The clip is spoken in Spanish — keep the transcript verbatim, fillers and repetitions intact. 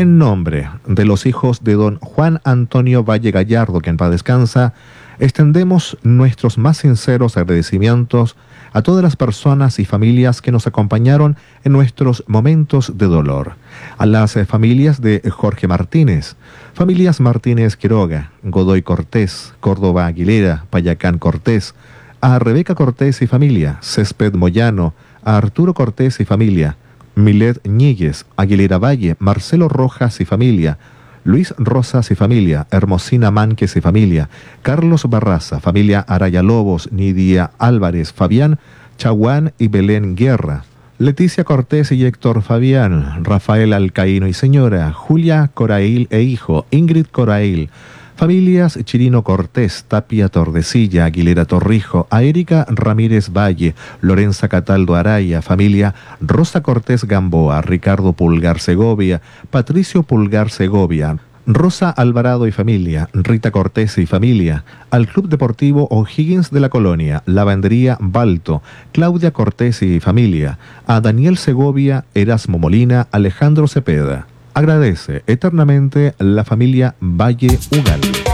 En nombre de los hijos de don Juan Antonio Valle Gallardo, que en paz descansa, extendemos nuestros más sinceros agradecimientos a todas las personas y familias que nos acompañaron en nuestros momentos de dolor. A las eh, familias de Jorge Martínez, familias Martínez Quiroga, Godoy Cortés, Córdoba Aguilera, Payacán Cortés, a Rebeca Cortés y familia, Césped Moyano, a Arturo Cortés y familia, Milet Ñíguez, Aguilera Valle, Marcelo Rojas y familia, Luis Rosas y familia, Hermosina Mánquez y familia, Carlos Barraza, familia Araya Lobos, Nidia Álvarez, Fabián Chaguán y Belén Guerra, Leticia Cortés y Héctor Fabián, Rafael Alcaíno y señora, Julia Corail e hijo, Ingrid Corail, familias Chirino Cortés, Tapia Tordesilla, Aguilera Torrijo, a Erika Ramírez Valle, Lorenza Cataldo Araya, familia Rosa Cortés Gamboa, Ricardo Pulgar Segovia, Patricio Pulgar Segovia, Rosa Alvarado y familia, Rita Cortés y familia, al Club Deportivo O'Higgins de la Colonia, Lavandería Balto, Claudia Cortés y familia, a Daniel Segovia, Erasmo Molina, Alejandro Cepeda. Agradece eternamente la familia Valle Ugal.